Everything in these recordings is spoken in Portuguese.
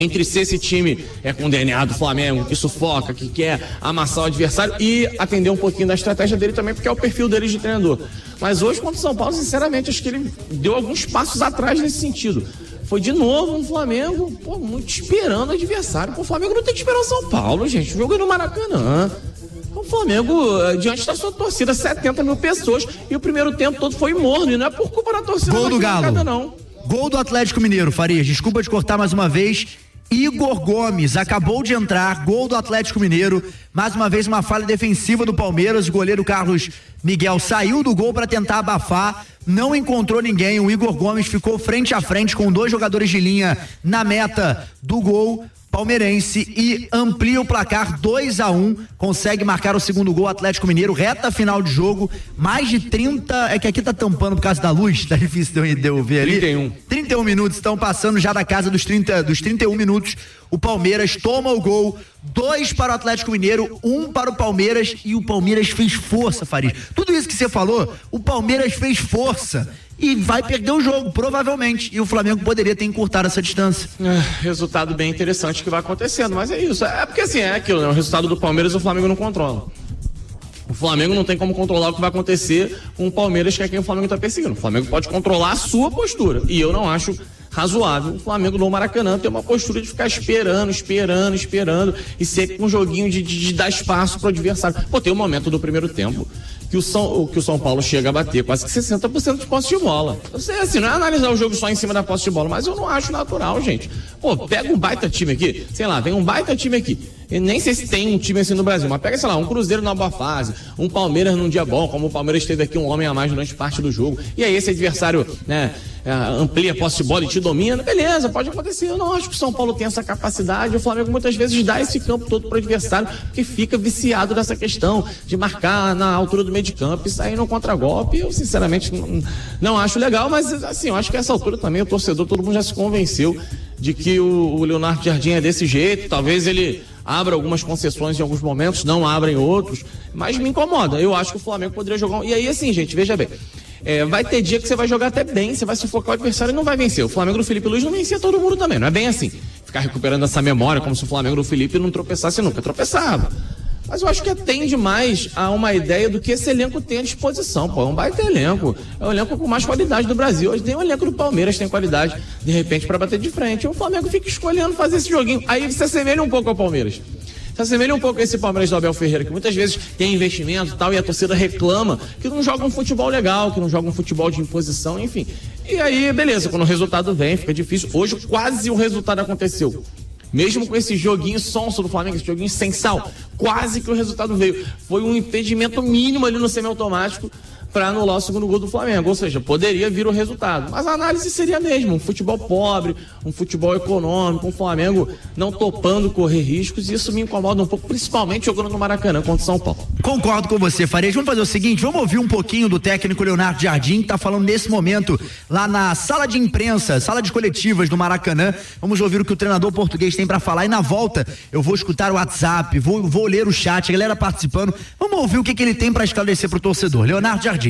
Entre ser esse time com o DNA do Flamengo, que sufoca, que quer amassar o adversário e atender um pouquinho da estratégia dele também, porque é o perfil dele de treinador. Mas hoje, contra o São Paulo, sinceramente, acho que ele deu alguns passos atrás nesse sentido. Foi de novo um Flamengo, muito esperando o adversário. O Flamengo não tem que esperar o São Paulo, gente. O jogo é no Maracanã. O Flamengo, diante da sua torcida, 70 mil pessoas, e o primeiro tempo todo foi morno, e não é por culpa da torcida. Gol do Galo. Não. Gol do Atlético Mineiro, Farias. Desculpa te cortar mais uma vez. Igor Gomes acabou de entrar, gol do Atlético Mineiro, mais uma vez uma falha defensiva do Palmeiras, o goleiro Carlos Miguel saiu do gol para tentar abafar, não encontrou ninguém, o Igor Gomes ficou frente a frente com 2 jogadores de linha na meta do gol palmeirense e amplia o placar 2-1, consegue marcar o segundo gol Atlético Mineiro, reta final de jogo, mais de 30, é que aqui tá tampando por causa da luz, tá difícil de eu ver ali. 31 minutos, estão passando já da casa dos 31 minutos, o Palmeiras toma o gol, 2 para o Atlético Mineiro, 1 para o Palmeiras, e o Palmeiras fez força, Farid. Tudo isso que você falou, o Palmeiras fez força. E vai perder o jogo, provavelmente. E o Flamengo poderia ter encurtado essa distância. Resultado bem interessante que vai acontecendo, mas é isso. É porque assim, é aquilo, né? O resultado do Palmeiras o Flamengo não controla. O Flamengo não tem como controlar o que vai acontecer com o Palmeiras, que é quem o Flamengo está perseguindo. O Flamengo pode controlar a sua postura. E eu não acho razoável o Flamengo no Maracanã ter uma postura de ficar esperando e sempre com um joguinho de dar espaço para o adversário. Tem um momento do primeiro tempo que o São Paulo chega a bater quase que 60% de posse de bola. Eu sei, assim, não é analisar o jogo só em cima da posse de bola, mas eu não acho natural, gente. Pega um baita time aqui, sei lá, vem um baita time aqui. Eu nem sei se tem um time assim no Brasil, mas pega, sei lá, um Cruzeiro numa boa fase, um Palmeiras num dia bom, como o Palmeiras teve aqui um homem a mais durante parte do jogo, e aí esse adversário, né, amplia a posse de bola e te domina, beleza, pode acontecer. Eu não acho que o São Paulo tem essa capacidade. O Flamengo muitas vezes dá esse campo todo pro adversário, porque fica viciado nessa questão de marcar na altura do meio de campo e sair no contragolpe. Eu sinceramente não acho legal, mas assim, eu acho que essa altura também o torcedor, todo mundo já se convenceu de que o Leonardo Jardim é desse jeito. Talvez ele abra algumas concessões em alguns momentos, não abra em outros, mas me incomoda. Eu acho que o Flamengo poderia jogar. E aí, assim, gente, veja bem. Vai ter dia que você vai jogar até bem, você vai sufocar o adversário e não vai vencer. O Flamengo do Felipe Luiz não vencia todo mundo também, não é bem assim. Ficar recuperando essa memória como se o Flamengo do Felipe não tropeçasse nunca, tropeçava. Mas eu acho que atende mais a uma ideia do que esse elenco tem à disposição. É um baita elenco. É o elenco com mais qualidade do Brasil. Hoje tem o elenco do Palmeiras, tem qualidade, de repente, para bater de frente. E o Flamengo fica escolhendo fazer esse joguinho. Aí você assemelha um pouco ao Palmeiras. Se assemelha um pouco a esse Palmeiras do Abel Ferreira, que muitas vezes tem investimento e tal, e a torcida reclama que não joga um futebol legal, que não joga um futebol de imposição, enfim. E aí, beleza, quando o resultado vem, fica difícil. Hoje quase o resultado aconteceu. Mesmo com esse joguinho sonso do Flamengo, esse joguinho sem sal, quase que o resultado veio. Foi um impedimento mínimo ali no semiautomático para anular o segundo gol do Flamengo, ou seja, poderia vir o resultado, mas a análise seria a mesma, um futebol pobre, um futebol econômico, um Flamengo não topando correr riscos, e isso me incomoda um pouco, principalmente jogando no Maracanã contra o São Paulo. Concordo com você, Farias. Vamos fazer o seguinte, vamos ouvir um pouquinho do técnico Leonardo Jardim, que está falando nesse momento lá na sala de imprensa, sala de coletivas do Maracanã. Vamos ouvir o que o treinador português tem para falar, e na volta eu vou escutar o WhatsApp, vou ler o chat, a galera participando. Vamos ouvir o que ele tem para esclarecer para o torcedor. Leonardo Jardim.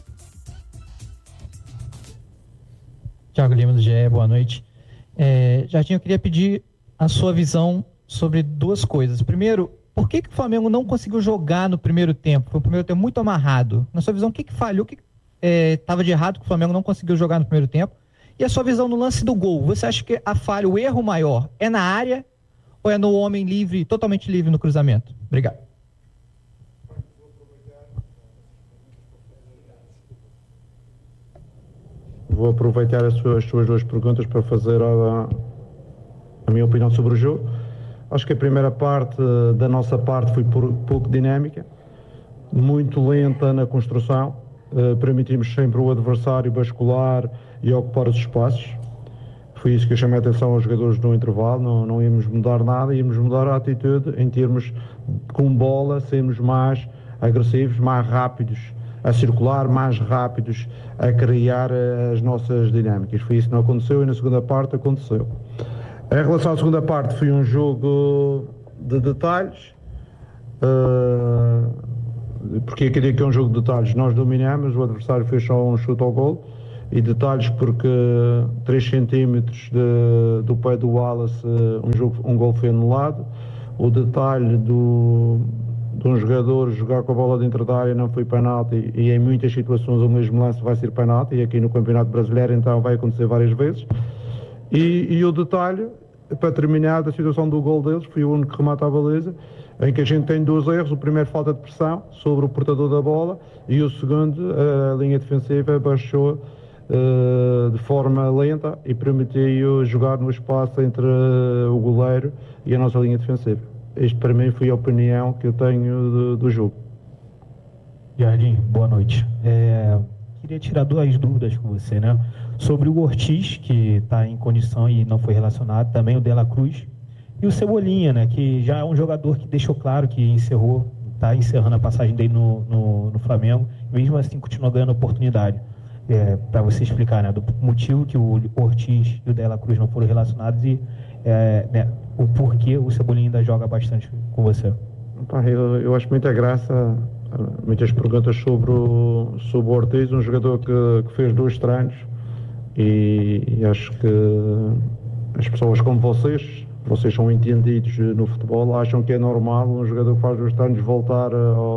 Thiago Lima do GE, boa noite. Jardim, eu queria pedir a sua visão sobre duas coisas. Primeiro, por que o Flamengo não conseguiu jogar no primeiro tempo? Foi um primeiro tempo muito amarrado. Na sua visão, o que falhou? O que estava de errado que o Flamengo não conseguiu jogar no primeiro tempo? E a sua visão no lance do gol? Você acha que a falha, o erro maior é na área ou é no homem livre, totalmente livre no cruzamento? Obrigado. Vou aproveitar as suas duas perguntas para fazer a minha opinião sobre o jogo. Acho que a primeira parte da nossa parte foi pouco dinâmica, muito lenta na construção. Permitimos sempre o adversário bascular e ocupar os espaços. Foi isso que eu chamei a atenção aos jogadores no intervalo. Não íamos mudar nada, íamos mudar a atitude em termos com bola, sermos mais agressivos, mais rápidos a circular, mais rápidos a criar as nossas dinâmicas. Foi isso que não aconteceu e na segunda parte aconteceu. Em relação à segunda parte, foi um jogo de detalhes, porque aquele que é um jogo de detalhes, nós dominamos, o adversário fez só um chute ao golo e detalhes porque 3 centímetros do pé do Wallace um gol foi anulado. O detalhe de um jogador jogar com a bola dentro da área não foi penalti, e em muitas situações o mesmo lance vai ser penalti, e aqui no Campeonato Brasileiro então vai acontecer várias vezes. E o detalhe, para terminar, da situação do gol deles, foi o único que remata a baliza, em que a gente tem 2 erros. O primeiro, falta de pressão sobre o portador da bola, e o segundo, a linha defensiva baixou de forma lenta e permitiu jogar no espaço entre o goleiro e a nossa linha defensiva. Isto para mim foi a opinião que eu tenho do jogo. Jardim, boa noite. Queria tirar 2 dúvidas com você, né? Sobre o Ortiz, que está em condição e não foi relacionado, também o De La Cruz, e o Cebolinha, né? Que já é um jogador que deixou claro que está encerrando a passagem dele no Flamengo, e mesmo assim continua ganhando oportunidade. Para você explicar, né, do motivo que o Ortiz e o De La Cruz não foram relacionados e né, o porquê o Cebolinha ainda joga bastante com você. Eu acho muita graça, muitas perguntas sobre o Ortiz, um jogador que fez 2 treinos, e acho que as pessoas como vocês são entendidos no futebol, acham que é normal um jogador que faz 2 treinos voltar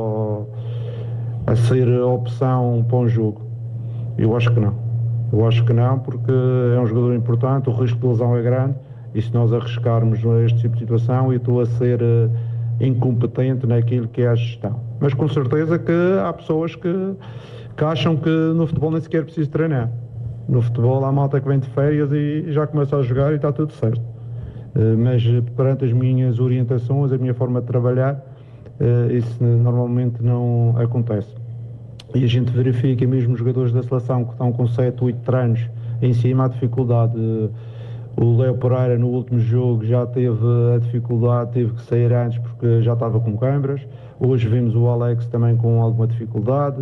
a ser a opção para um jogo. Eu acho que não, porque é um jogador importante, o risco de lesão é grande, e se nós arriscarmos este tipo de situação, eu estou a ser incompetente naquilo que é a gestão. Mas com certeza que há pessoas que acham que no futebol nem sequer é preciso treinar. No futebol há malta que vem de férias e já começa a jogar e está tudo certo. Mas perante as minhas orientações, a minha forma de trabalhar, isso normalmente não acontece. E a gente verifica mesmo os jogadores da seleção que estão com 7, 8 treinos em cima, a dificuldade. O Léo Pereira no último jogo já teve a dificuldade, teve que sair antes porque já estava com câimbras. Hoje vimos o Alex também com alguma dificuldade.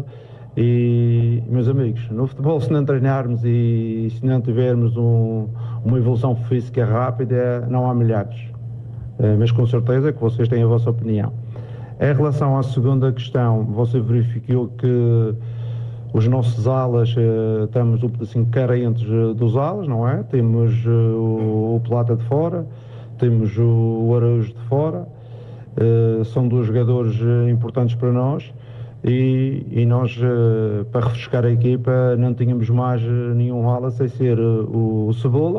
E, meus amigos, no futebol, se não treinarmos e se não tivermos uma evolução física rápida, não há milhares. Mas com certeza que vocês têm a vossa opinião. Em relação à segunda questão, você verificou que os nossos alas, estamos um pedacinho carentes dos alas, não é? Temos o Plata de fora, temos o Araújo de fora, são 2 jogadores importantes para nós, e nós, para refrescar a equipa, não tínhamos mais nenhum ala sem ser o Cebola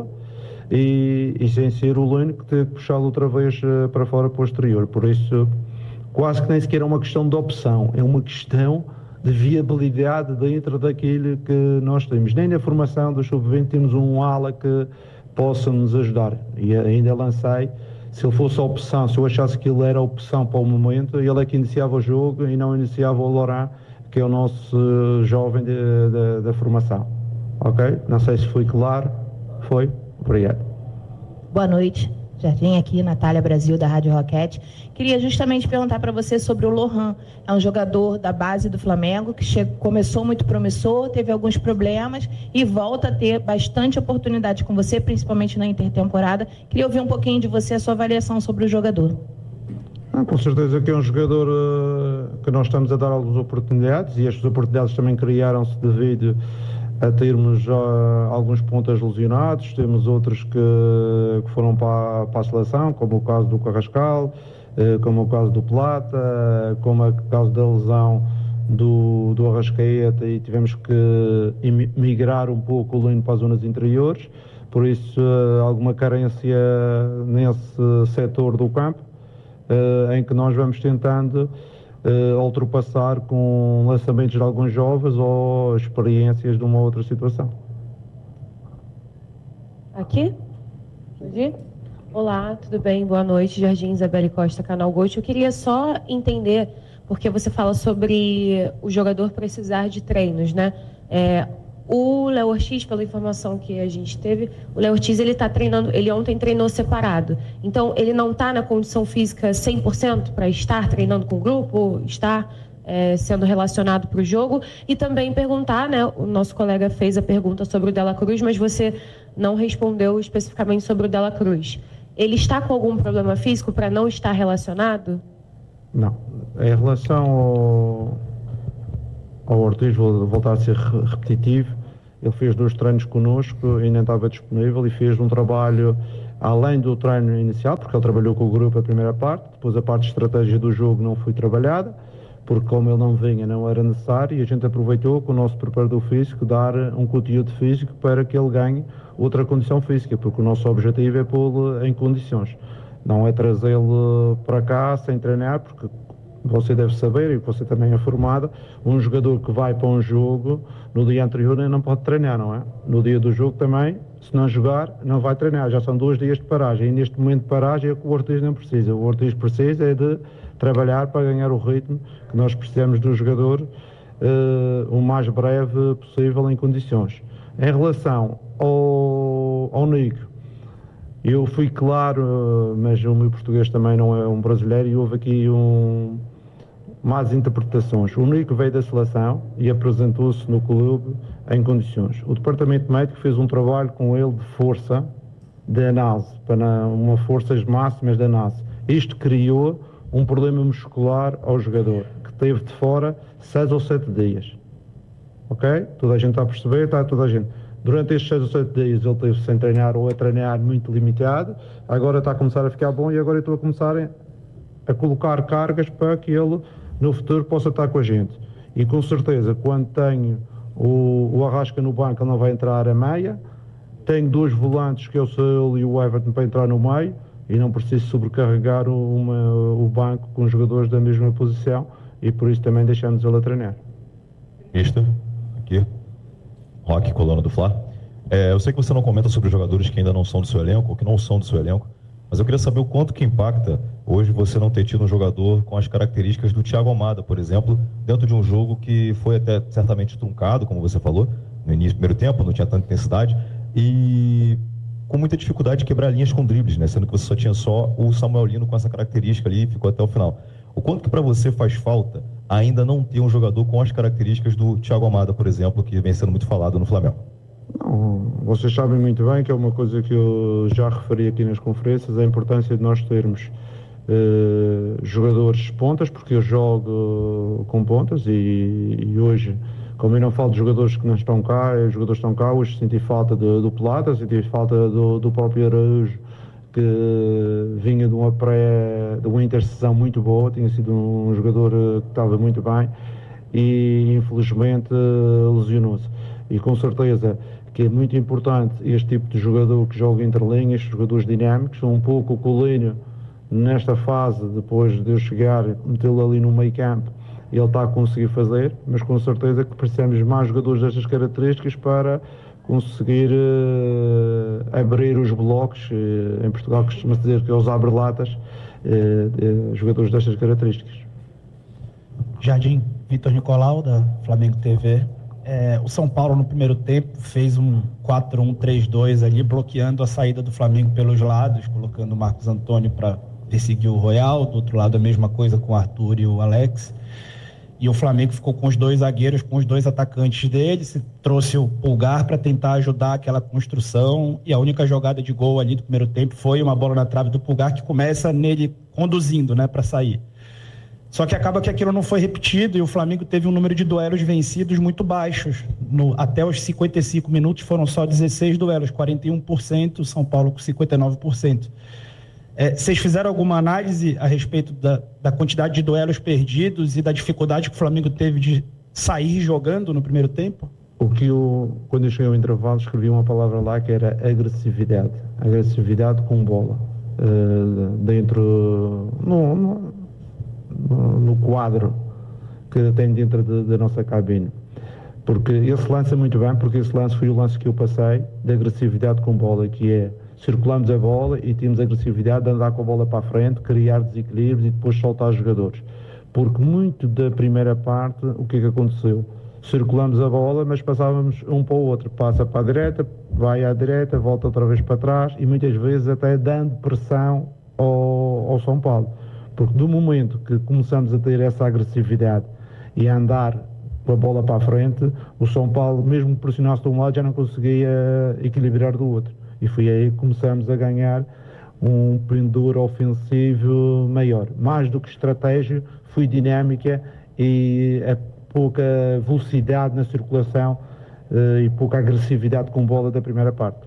e sem ser o Lino, que teve que puxá-lo outra vez para fora, para o exterior. Por isso, quase que nem sequer é uma questão de opção, é uma questão de viabilidade dentro daquilo que nós temos. Nem na formação do Sub-20 temos um ala que possa nos ajudar. E ainda lancei, se ele fosse a opção, se eu achasse que ele era a opção para o momento, ele é que iniciava o jogo e não iniciava o Laurent, que é o nosso jovem da formação. Ok? Não sei se foi claro. Foi? Obrigado. Boa noite. Jardim aqui, Natália Brasil, da Rádio Roquete. Queria justamente perguntar para você sobre o Lohan. É um jogador da base do Flamengo que começou muito promissor, teve alguns problemas e volta a ter bastante oportunidade com você, principalmente na intertemporada. Queria ouvir um pouquinho de você, a sua avaliação sobre o jogador. Com certeza que é um jogador que nós estamos a dar algumas oportunidades, e estas oportunidades também criaram-se devido a termos alguns pontas lesionados. Temos outros que foram para a seleção, como o caso do Carrascal, como o caso do Plata, como o caso da lesão do Arrascaeta, e tivemos que migrar um pouco o Lino para as zonas interiores. Por isso, alguma carência nesse setor do campo, em que nós vamos tentando ultrapassar com lançamentos de alguns jovens ou experiências de uma outra situação. Aqui? Olá, tudo bem? Boa noite, Jardim Isabelle Costa, Canal Gold. Eu queria só entender, porque você fala sobre o jogador precisar de treinos, né? O Léo Ortiz, pela informação que a gente teve, o Léo Ortiz, ele tá treinando, ele ontem treinou separado. Então, ele não está na condição física 100% para estar treinando com o grupo, estar sendo relacionado para o jogo. E também perguntar, né, o nosso colega fez a pergunta sobre o De La Cruz, mas você não respondeu especificamente sobre o De La Cruz. Ele está com algum problema físico para não estar relacionado? Não. Em relação ao Ortiz, vou voltar a ser repetitivo, Ele fez 2 treinos connosco e nem estava disponível, e fez um trabalho além do treino inicial, porque ele trabalhou com o grupo a primeira parte, depois a parte de estratégia do jogo não foi trabalhada, porque como ele não vinha, não era necessário, e a gente aproveitou com o nosso preparador físico dar um conteúdo físico para que ele ganhe outra condição física, porque o nosso objetivo é pô-lo em condições, não é trazê-lo para cá sem treinar, porque você deve saber, e você também é formado, um jogador que vai para um jogo, no dia anterior não pode treinar, não é? No dia do jogo também, se não jogar, não vai treinar, já são 2 dias de paragem, e neste momento de paragem é que o Ortiz não precisa. O Ortiz precisa é de trabalhar para ganhar o ritmo que nós precisamos do jogador o mais breve possível em condições. Em relação ao Nico, eu fui claro, mas o meu português também não é um brasileiro, e houve aqui más interpretações. O Nico veio da seleção e apresentou-se no clube em condições. O departamento médico fez um trabalho com ele de força de análise, para uma forças máximas de análise. Isto criou um problema muscular ao jogador, que teve de fora 6 ou 7 dias. Ok? Toda a gente está a perceber, está toda a gente. Durante estes 6 ou 7 dias ele teve sem treinar ou a treinar muito limitado, agora está a começar a ficar bom, e agora eu estou a começar a colocar cargas para que ele no futuro possa estar com a gente. E com certeza, quando tenho o Arrasca no banco, ele não vai entrar a meia. Tenho 2 volantes, que é o Saúl e o Everton, para entrar no meio, e não preciso sobrecarregar o banco com jogadores da mesma posição, e por isso também deixamos ele a treinar. Isto, aqui, Roque, coluna do Fla. Eu sei que você não comenta sobre os jogadores que ainda não são do seu elenco, ou que não são do seu elenco, mas eu queria saber o quanto que impacta hoje você não ter tido um jogador com as características do Thiago Almada, por exemplo, dentro de um jogo que foi até certamente truncado, como você falou, no início do primeiro tempo, não tinha tanta intensidade, e com muita dificuldade de quebrar linhas com dribles, né? Sendo que você só tinha o Samuel Lino com essa característica ali e ficou até o final. O quanto que para você faz falta ainda não ter um jogador com as características do Thiago Almada, por exemplo, que vem sendo muito falado no Flamengo? Não, vocês sabem muito bem que é uma coisa que eu já referi aqui nas conferências, a importância de nós termos jogadores pontas, porque eu jogo com pontas, e hoje, como eu não falo de jogadores que não estão cá, os jogadores estão cá, hoje senti falta do Plata, senti falta do próprio Araújo, que vinha de uma interseção muito boa, tinha sido um jogador que estava muito bem, e infelizmente lesionou-se. E com certeza que é muito importante este tipo de jogador que joga entre linhas, jogadores dinâmicos, um pouco o Coutinho nesta fase, depois de eu chegar, metê-lo ali no meio campo, ele está a conseguir fazer, mas com certeza que precisamos de mais jogadores destas características para conseguir abrir os blocos. Em Portugal costuma-se dizer que é os abre-latas, jogadores destas características. Jardim, Vitor Nicolau, da Flamengo TV. O São Paulo no primeiro tempo fez um 4-1-3-2 ali, bloqueando a saída do Flamengo pelos lados, colocando o Marcos Antônio para perseguir o Royal, do outro lado a mesma coisa com o Arthur e o Alex, e o Flamengo ficou com os 2 zagueiros, com os 2 atacantes dele, se trouxe o Pulgar para tentar ajudar aquela construção, e a única jogada de gol ali do primeiro tempo foi uma bola na trave do Pulgar, que começa nele conduzindo, né, para sair. Só que acaba que aquilo não foi repetido, e o Flamengo teve um número de duelos vencidos muito baixos. Até os 55 minutos foram só 16 duelos, 41%, São Paulo com 59%. Vocês fizeram alguma análise a respeito da quantidade de duelos perdidos e da dificuldade que o Flamengo teve de sair jogando no primeiro tempo? Quando eu cheguei ao intervalo, escrevi uma palavra lá que era agressividade. Agressividade com bola. Dentro... No quadro que tem dentro da nossa cabine, porque esse lance é muito bem, porque esse lance foi o lance que eu passei de agressividade com bola, que é circulamos a bola e temos agressividade de andar com a bola para a frente, criar desequilíbrios e depois soltar os jogadores, porque muito da primeira parte, o que é que aconteceu? Circulamos a bola, mas passávamos um para o outro, passa para a direita, vai à direita, volta outra vez para trás, e muitas vezes até dando pressão ao São Paulo. Porque do momento que começamos a ter essa agressividade e a andar com a bola para a frente, o São Paulo, mesmo que pressionasse de um lado, já não conseguia equilibrar do outro. E foi aí que começamos a ganhar um pendor ofensivo maior. Mais do que estratégia, foi dinâmica, e a pouca velocidade na circulação e pouca agressividade com bola da primeira parte.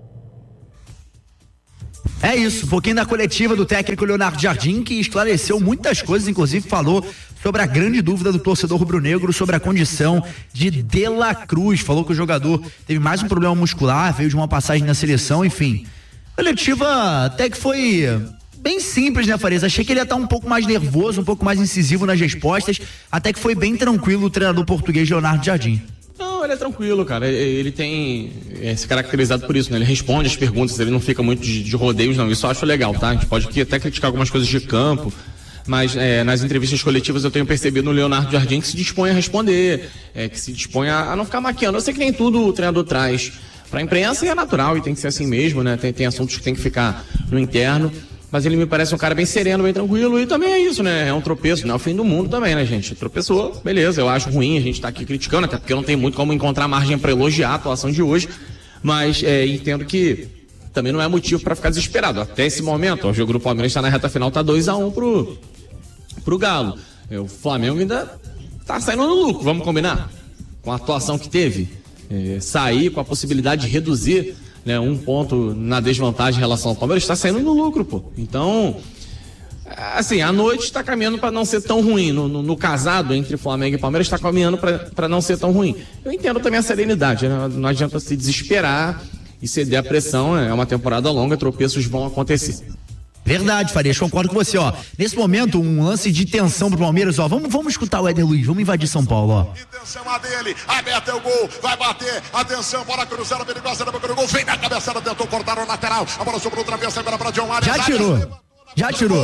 É isso, um pouquinho da coletiva do técnico Leonardo Jardim, que esclareceu muitas coisas, inclusive falou sobre a grande dúvida do torcedor rubro-negro sobre a condição de La Cruz. Falou que o jogador teve mais um problema muscular, veio de uma passagem na seleção, enfim. Coletiva até que foi bem simples, né, Farias? Achei que ele ia estar um pouco mais nervoso, um pouco mais incisivo nas respostas, até que foi bem tranquilo o treinador português Leonardo Jardim. Não, ele é tranquilo, cara. Ele tem se caracterizado por isso, né? Ele responde as perguntas, ele não fica muito de rodeios, não. Isso eu acho legal, tá? A gente pode aqui até criticar algumas coisas de campo, mas nas entrevistas coletivas eu tenho percebido no Leonardo Jardim que se dispõe a responder, que se dispõe a não ficar maquiando. Eu sei que nem tudo o treinador traz pra imprensa e é natural e tem que ser assim mesmo, né? Tem assuntos que tem que ficar no interno. Mas ele me parece um cara bem sereno, bem tranquilo, e também é isso, né? É um tropeço, não é o fim do mundo também, né, gente? Tropeçou, beleza, eu acho ruim, a gente tá aqui criticando, até porque não tem muito como encontrar margem para elogiar a atuação de hoje, mas entendo que também não é motivo para ficar desesperado. Até esse momento, o jogo do Palmeiras está na reta final, tá 2-1 pro Galo. O Flamengo ainda tá saindo no lucro, vamos combinar? Com a atuação que teve, sair com a possibilidade de reduzir, né, um ponto na desvantagem em relação ao Palmeiras, está saindo no lucro, pô. Então, assim, a noite está caminhando para não ser tão ruim. No casado entre Flamengo e Palmeiras está caminhando para não ser tão ruim. Eu entendo também a serenidade, né? Não adianta se desesperar e ceder à pressão, é uma temporada longa, tropeços vão acontecer. Verdade, Farias, concordo com você, ó. Nesse momento, um lance de tensão pro Palmeiras, ó. Vamos escutar o Éder Luiz, vamos invadir São Paulo, ó. Intenção a dele, aberto é o gol, vai bater, atenção, bola cruzada, perigosa, na boca do gol, vem na cabeçada, tentou cortar o lateral, a bola sobrou outra vez, agora para John Arias. Já tirou.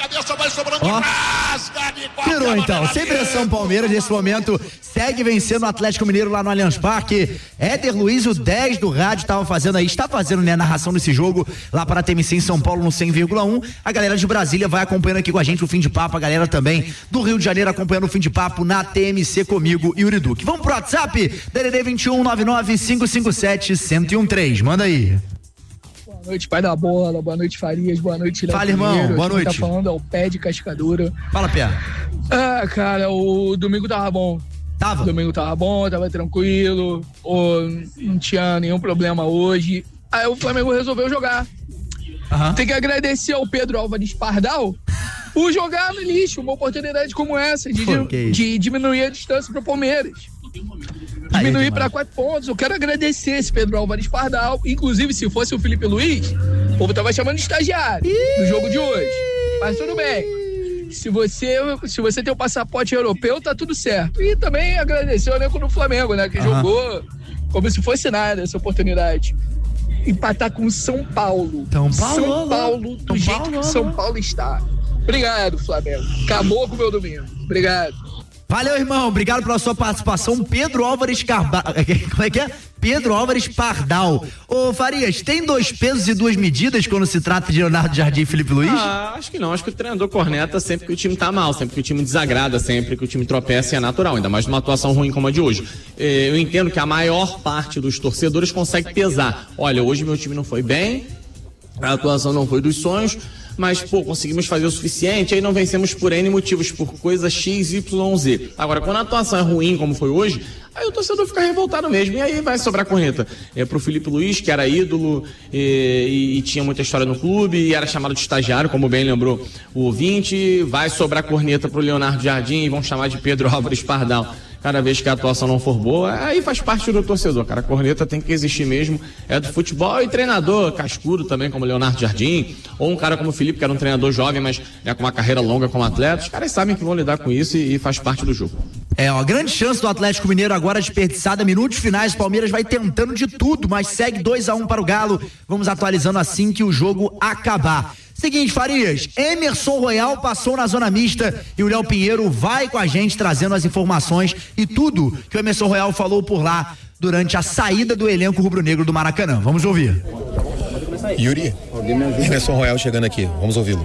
Ó, tirou então, sem pressão Palmeiras nesse momento, segue vencendo o Atlético Mineiro lá no Allianz Parque. Éder Luiz, o 10 do rádio, está fazendo, né, a narração desse jogo lá para a TMC em São Paulo no 100,1. A galera de Brasília vai acompanhando aqui com a gente o Fim de Papo, a galera também do Rio de Janeiro acompanhando o Fim de Papo na TMC comigo e Yuri Duque. Vamos pro WhatsApp, DDD 21 99 557 1013, manda aí. Boa noite, pai da bola. Boa noite, Farias. Boa noite, Léo. Fala, irmão. Pinheiro. Boa noite. Tá falando é o Pé de Cascadura. Fala, Pé. Cara, o domingo tava bom. Tava? O domingo tava bom, tava tranquilo. Não tinha nenhum problema hoje. Aí o Flamengo resolveu jogar. Tem que agradecer ao Pedro Álvares Pardal por jogar no lixo. Uma oportunidade como essa de diminuir a distância pro Palmeiras. Diminuir para 4 pontos. Eu quero agradecer esse Pedro Álvares Pardal. Inclusive, se fosse o Felipe Luiz, o povo tava chamando de estagiário no jogo de hoje. Mas tudo bem. Se você tem o passaporte europeu, tá tudo certo. E também agradecer o elenco do Flamengo, né? Que jogou como se fosse nada essa oportunidade. Empatar com São Paulo. São Paulo, do jeito que São Paulo está. Obrigado, Flamengo. Acabou com o meu domingo. Obrigado. Valeu, irmão. Obrigado pela sua participação. Pedro Álvares Como é que é? Pedro Álvares Pardal. Ô, Farias, tem 2 pesos e 2 medidas quando se trata de Leonardo Jardim e Felipe Luiz? Acho que não. Acho que o treinador corneta sempre que o time tá mal, sempre que o time desagrada, sempre que o time tropeça, é natural. Ainda mais numa atuação ruim como a de hoje. Eu entendo que a maior parte dos torcedores consegue pesar. Olha, hoje meu time não foi bem, a atuação não foi dos sonhos, mas, conseguimos fazer o suficiente, aí não vencemos por N motivos, por coisa X, Y, Z. Agora, quando a atuação é ruim, como foi hoje, aí o torcedor fica revoltado mesmo, e aí vai sobrar corneta pro Felipe Luiz, que era ídolo e tinha muita história no clube, e era chamado de estagiário, como bem lembrou o ouvinte, vai sobrar corneta pro Leonardo Jardim, e vão chamar de Pedro Álvares Pardal. Cada vez que a atuação não for boa, aí faz parte do torcedor, cara. A corneta tem que existir mesmo, é do futebol, e treinador cascudo também, como Leonardo Jardim, ou um cara como o Felipe, que era um treinador jovem, mas com uma carreira longa como atleta, os caras sabem que vão lidar com isso e faz parte do jogo. Grande chance do Atlético Mineiro agora desperdiçada, minutos finais, o Palmeiras vai tentando de tudo, mas segue 2-1 para o Galo. Vamos atualizando assim que o jogo acabar. Seguinte, Farias, Emerson Royal passou na zona mista e o Léo Pinheiro vai com a gente trazendo as informações e tudo que o Emerson Royal falou por lá durante a saída do elenco rubro-negro do Maracanã. Vamos ouvir. Yuri, Emerson Royal chegando aqui, vamos ouvi-lo.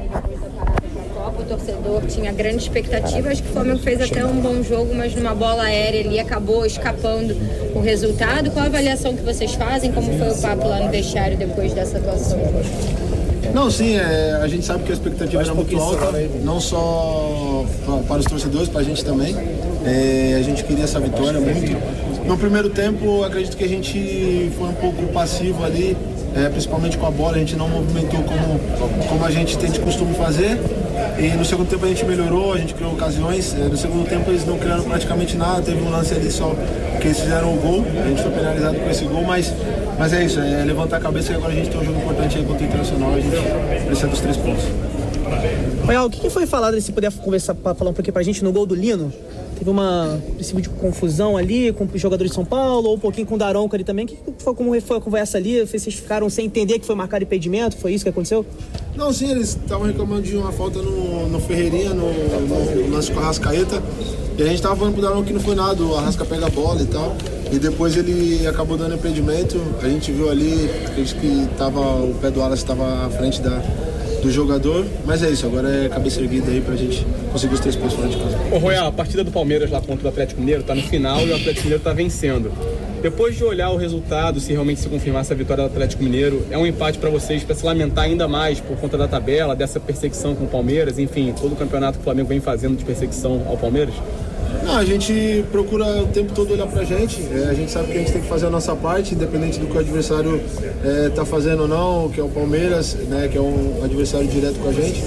O torcedor tinha grande expectativa, acho que o Flamengo fez até um bom jogo, mas numa bola aérea ele acabou escapando o resultado. Qual a avaliação que vocês fazem? Como foi o papo lá no vestiário depois dessa atuação? Não, sim, a gente sabe que a expectativa era muito alta, não só para os torcedores, para a gente também. A gente queria essa vitória muito No primeiro tempo, acredito que a gente foi um pouco passivo ali, principalmente com a bola, a gente não movimentou como a gente tem de costume fazer. E no segundo tempo a gente melhorou, a gente criou ocasiões. No segundo tempo eles não criaram praticamente nada, teve um lance ali só que eles fizeram o gol, a gente foi penalizado com esse gol, mas é isso, é levantar a cabeça, que agora a gente tem um jogo importante aí contra o Internacional, a gente precisa dos 3 pontos. Royal, o que foi falado, se puder conversar, falar um pouquinho pra gente, no gol do Lino? Teve uma princípio de confusão ali com os jogadores de São Paulo, ou um pouquinho com o Daronco ali também. Como foi a conversa ali? Vocês ficaram sem entender que foi marcado impedimento? Foi isso que aconteceu? Não, sim, eles estavam reclamando de uma falta no Ferreirinha, no lance com a Arrascaeta. E a gente tava falando pro Daronco que não foi nada, o Arrasca pega a bola e tal. E depois ele acabou dando impedimento. A gente viu ali, acredito que o pé do Wallace estava à frente do jogador, mas é isso, agora é cabeça erguida aí pra gente conseguir os 3 pontos fora de casa. Ô Royal, a partida do Palmeiras lá contra o Atlético Mineiro tá no final e o Atlético Mineiro tá vencendo. Depois de olhar o resultado, se realmente se confirmar essa vitória do Atlético Mineiro, é um empate pra vocês, pra se lamentar ainda mais por conta da tabela, dessa perseguição com o Palmeiras, enfim, todo o campeonato que o Flamengo vem fazendo de perseguição ao Palmeiras? Não, a gente procura o tempo todo olhar pra gente, a gente sabe que a gente tem que fazer a nossa parte, independente do que o adversário tá fazendo ou não, que é o Palmeiras, né, que é um adversário direto com a gente.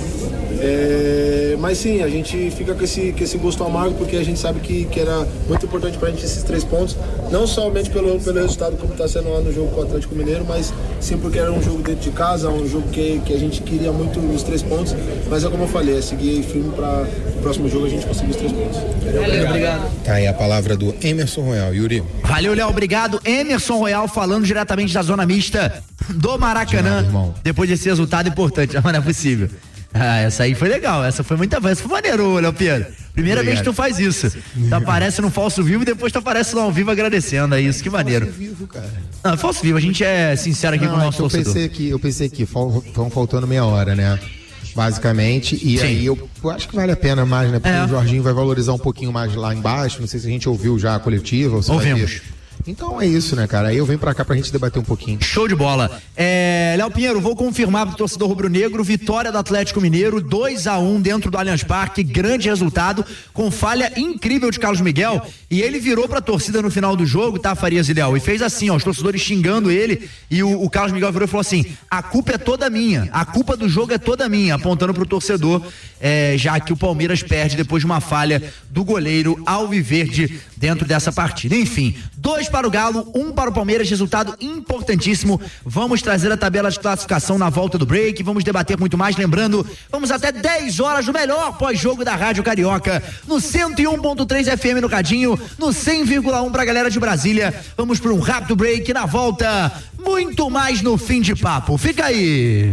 Mas sim, a gente fica com esse gosto amargo, porque a gente sabe que era muito importante pra gente esses 3 pontos, não somente pelo resultado como tá sendo lá no jogo com o Atlético Mineiro, mas sim porque era um jogo dentro de casa, um jogo que a gente queria muito os 3 pontos, mas é como eu falei, é seguir firme para o próximo jogo a gente conseguir os 3 pontos. Obrigado. Tá aí a palavra do Emerson Royal. Yuri. Valeu, Léo, obrigado. Emerson Royal falando diretamente da zona mista do Maracanã, depois desse resultado importante. Não é possível. Essa aí foi legal, essa foi maneiro, Léo Pedro. Primeira vez que tu faz isso. Tu aparece no falso vivo e depois tu aparece no ao vivo agradecendo, é isso, que maneiro. Falso vivo, cara. Não, falso vivo, a gente é sincero aqui com o nosso torcedor. Eu pensei que estão faltando meia hora, né? Basicamente, e sim, aí eu acho que vale a pena mais, né? Porque o Jorginho vai valorizar um pouquinho mais lá embaixo, não sei se a gente ouviu já a coletiva ou se ouvimos. Então é isso, né, cara? Aí eu venho pra cá pra gente debater um pouquinho. Show de bola. Léo Pinheiro, vou confirmar pro torcedor rubro-negro, vitória do Atlético Mineiro, 2-1 dentro do Allianz Parque, grande resultado, com falha incrível de Carlos Miguel, e ele virou pra torcida no final do jogo, tá, Farias e Léo, e fez assim, ó, os torcedores xingando ele, e o Carlos Miguel virou e falou assim, a culpa é toda minha, a culpa do jogo é toda minha, apontando pro torcedor, já que o Palmeiras perde depois de uma falha do goleiro Alviverde dentro dessa partida. Enfim, 2 para o Galo, 1 para o Palmeiras, resultado importantíssimo. Vamos trazer a tabela de classificação na volta do break, vamos debater muito mais, lembrando, vamos até 10 horas do melhor pós-jogo da Rádio Carioca, no 101.3 FM no Cadinho, no 100,1 pra galera de Brasília. Vamos para um rápido break, na volta, muito mais no Fim de Papo. Fica aí.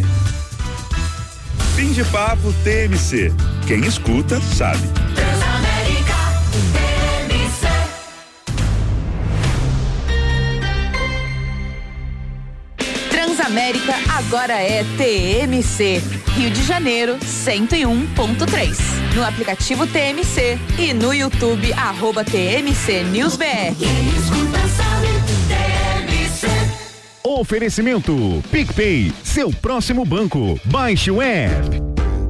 Fim de Papo TMC. Quem escuta sabe. Transamérica agora é TMC. Rio de Janeiro 101.3. No aplicativo TMC e no YouTube @TMC News BR. Oferecimento PicPay, seu próximo banco. Baixe o app.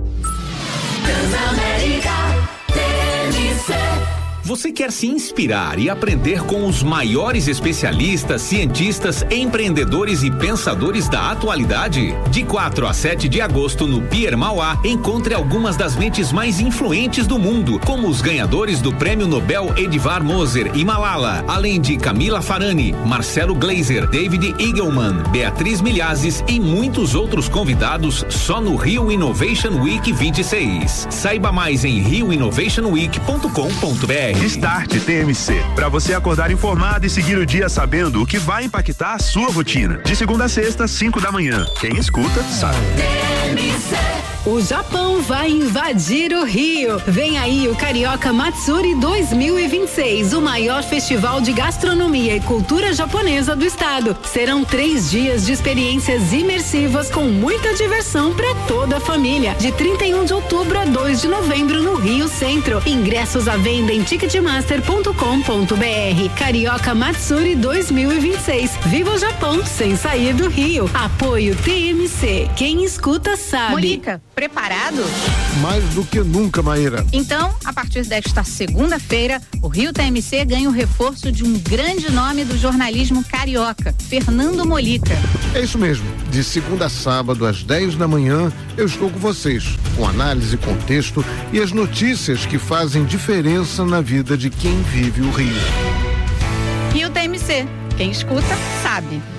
Você quer se inspirar e aprender com os maiores especialistas, cientistas, empreendedores e pensadores da atualidade? De 4 a 7 de agosto no Pier Mauá, encontre algumas das mentes mais influentes do mundo, como os ganhadores do Prêmio Nobel Edvar Moser e Malala, além de Camila Farani, Marcelo Gleiser, David Eagleman, Beatriz Milhazes e muitos outros convidados só no Rio Innovation Week 26. Saiba mais em rioinnovationweek.com.br. Start TMC, para você acordar informado e seguir o dia sabendo o que vai impactar a sua rotina. De segunda a sexta, 5 da manhã. Quem escuta, sabe. O Japão vai invadir o Rio. Vem aí o Carioca Matsuri 2026, o maior festival de gastronomia e cultura japonesa do estado. Serão 3 dias de experiências imersivas com muita diversão para toda a família. De 31 de outubro a 2 de novembro no Rio Centro. Ingressos à venda em ticketmaster.com.br. Carioca Matsuri 2026. Viva o Japão sem sair do Rio. Apoio TMC. Quem escuta sabe. Mônica, Preparado? Mais do que nunca, Maíra. Então, a partir desta segunda-feira, o Rio TMC ganha o reforço de um grande nome do jornalismo carioca, Fernando Molica. É isso mesmo. De segunda a sábado, às 10 da manhã, eu estou com vocês, com análise, contexto e as notícias que fazem diferença na vida de quem vive o Rio. Rio TMC. Quem escuta, sabe.